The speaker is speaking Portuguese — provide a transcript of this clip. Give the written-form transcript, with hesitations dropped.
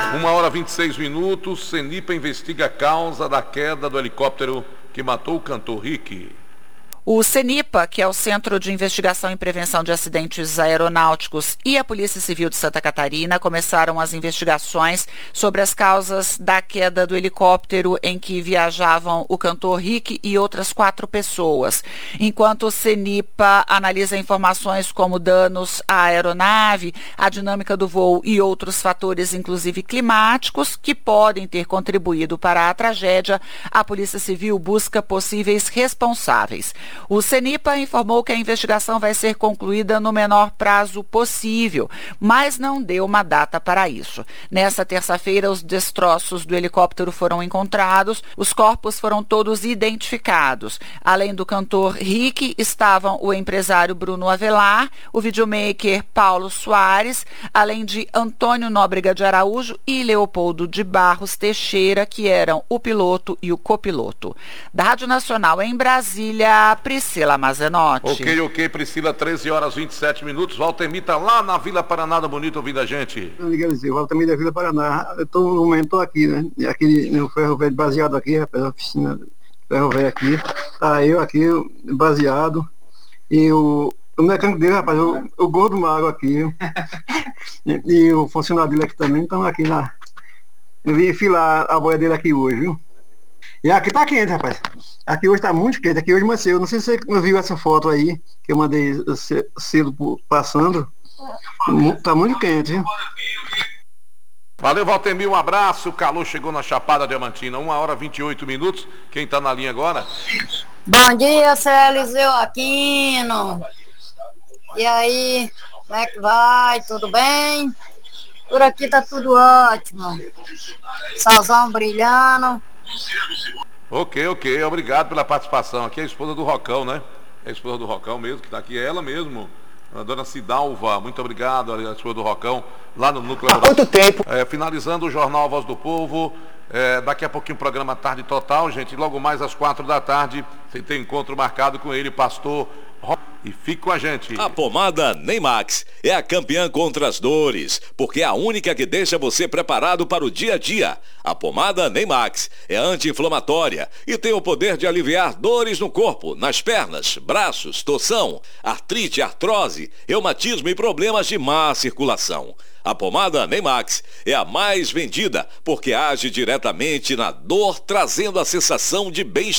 1h26. Cenipa investiga a causa da queda do helicóptero que matou o cantor Rick. O CENIPA, que é o Centro de Investigação e Prevenção de Acidentes Aeronáuticos, e a Polícia Civil de Santa Catarina começaram as investigações sobre as causas da queda do helicóptero em que viajavam o cantor Rick e outras 4 pessoas. Enquanto o CENIPA analisa informações como danos à aeronave, a dinâmica do voo e outros fatores, inclusive climáticos, que podem ter contribuído para a tragédia, a Polícia Civil busca possíveis responsáveis. O CENIPA informou que a investigação vai ser concluída no menor prazo possível, mas não deu uma data para isso. Nessa terça-feira, os destroços do helicóptero foram encontrados, os corpos foram todos identificados. Além do cantor Rick, estavam o empresário Bruno Avelar, o videomaker Paulo Soares, além de Antônio Nóbrega de Araújo e Leopoldo de Barros Teixeira, que eram o piloto e o copiloto. Da Rádio Nacional em Brasília, Priscila Mazenotti. Ok, Priscila, 13h27. Valtemir tá lá na Vila Paraná, bonito, ouvindo a gente. Valtemir da Vila Paraná. Eu no momento tô aqui, né? E aqui no ferro velho baseado aqui, rapaz, a oficina do ferro velho aqui. Tá eu aqui, baseado. E o mecânico dele, rapaz, o gordo mago aqui. E o funcionário dele aqui também estão aqui na... Eu vim enfilar a boia dele aqui hoje, viu? E aqui tá quente, rapaz. Aqui hoje tá muito quente. Aqui hoje amanheceu. Não sei se você não viu essa foto aí, que eu mandei cedo passando. Tá muito quente, viu? Valeu, Valtemir, um abraço. O calor chegou na Chapada Diamantina. 1h28. Quem tá na linha agora? Bom dia, seu Eliseu Aquino. E aí, como é que vai? Tudo bem? Por aqui tá tudo ótimo. Solzão brilhando. Ok, obrigado pela participação. Aqui é a esposa do Rocão, né? É a esposa do Rocão mesmo, que está aqui, é ela mesmo, a dona Cidalva. Muito obrigado, a esposa do Rocão, lá no núcleo. Há quanto tempo? Finalizando o Jornal Voz do Povo, daqui a pouquinho o programa Tarde Total, gente, logo mais às 4 da tarde, você tem encontro marcado com ele, pastor Rocão. E fique com a gente. A pomada Neymax é a campeã contra as dores, porque é a única que deixa você preparado para o dia a dia. A pomada Neymax é anti-inflamatória e tem o poder de aliviar dores no corpo, nas pernas, braços, torção, artrite, artrose, reumatismo e problemas de má circulação. A pomada Neymax é a mais vendida porque age diretamente na dor, trazendo a sensação de bem-estar.